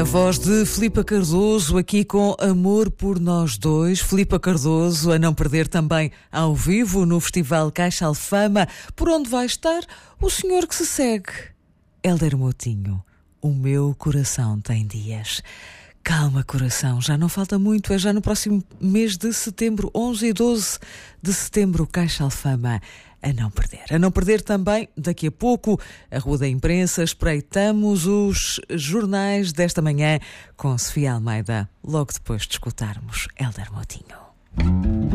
A voz de Filipa Cardoso aqui com Amor por Nós Dois. Filipa Cardoso a não perder também ao vivo no Festival Caixa Alfama, por onde vai estar o senhor que se segue, Hélder Moutinho. O meu coração tem dias. Calma, coração, já não falta muito, é já no próximo mês de setembro, 11 e 12 de setembro, Caixa Alfama. A não perder. A não perder também, daqui a pouco, a Rua da Imprensa. Espreitamos os jornais desta manhã com Sofia Almeida, logo depois de escutarmos Hélder Moutinho.